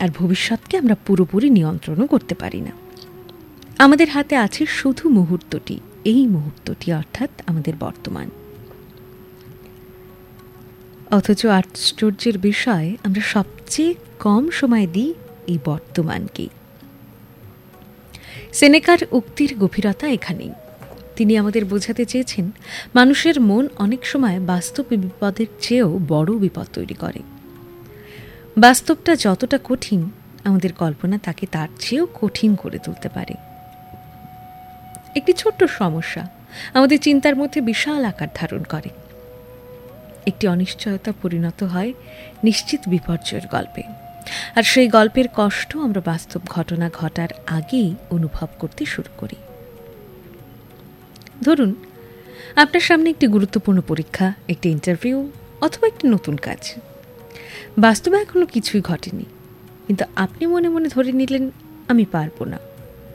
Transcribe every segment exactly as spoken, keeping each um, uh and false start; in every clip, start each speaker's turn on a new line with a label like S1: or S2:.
S1: আর ভবিষ্যৎকে আমরা পুরোপুরি নিয়ন্ত্রণও করতে পারি না। আমাদের হাতে আছে শুধু মুহূর্তটি, এই মুহূর্তটি অর্থাৎ আমাদের বর্তমান। অথচ আশ্চর্যের বিষয়, আমরা সবচেয়ে কম সময় দিই এই বর্তমানকেই। সেনেকার উক্তির গভীরতা এখানেই। তিনি আমাদের বোঝাতে চেয়েছেন, মানুষের মন অনেক সময় বাস্তব বিপদের চেয়েও বড় বিপদ তৈরি করে। বাস্তবটা যতটা কঠিন, আমাদের কল্পনা তাকে তার চেয়েও কঠিন করে তুলতে পারে। একটি ছোট্ট সমস্যা আমাদের চিন্তার মধ্যে বিশাল আকার ধারণ করে। একটি অনিশ্চয়তা পরিণত হয় নিশ্চিত বিপর্যয়ের গল্পে, আর সেই গল্পের কষ্ট আমরা বাস্তব ঘটনা ঘটার আগেই অনুভব করতে শুরু করি। ধরুন, আপনার সামনে একটি গুরুত্বপূর্ণ পরীক্ষা, একটি ইন্টারভিউ অথবা একটি নতুন কাজ। বাস্তবে এখনো কিছুই ঘটেনি, কিন্তু আপনি মনে মনে ধরে নিলেন আমি পারবো না।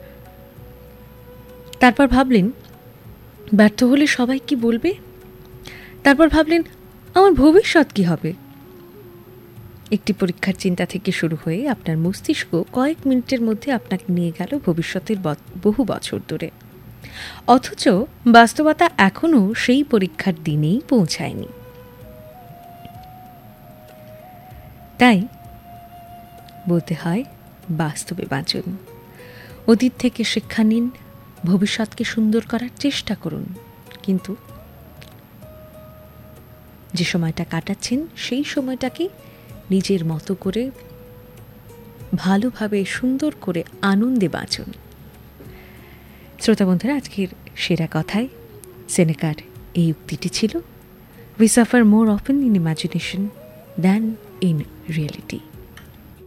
S1: তারপর ভাবলেন ব্যর্থ হলে সবাই কি বলবে। তারপর ভাবলেন আমার ভবিষ্যৎ কি হবে। একটি পরীক্ষার চিন্তা থেকে শুরু হয়ে আপনার মস্তিষ্ক কয়েক মিনিটের মধ্যে আপনাকে নিয়ে গেল ভবিষ্যতের বহু বছর ধরে। অথচ বাস্তবতা এখনো সেই পরীক্ষার দিনেই পৌঁছায়নি। তাই বলতে হয়, বাস্তবে বাঁচুন, অতীত থেকে শিক্ষা নিন, ভবিষ্যৎকে সুন্দর করার চেষ্টা করুন, কিন্তু যে সময়টা কাটাচ্ছেন সেই সময়টাকে নিজের মতো করে ভালোভাবে সুন্দর করে আনন্দে বাঁচুন। শ্রোতা বন্ধুরা, আজকের সেরা কথায় সেনেকার এই উক্তিটি ছিল, we suffer more often in imagination than in reality.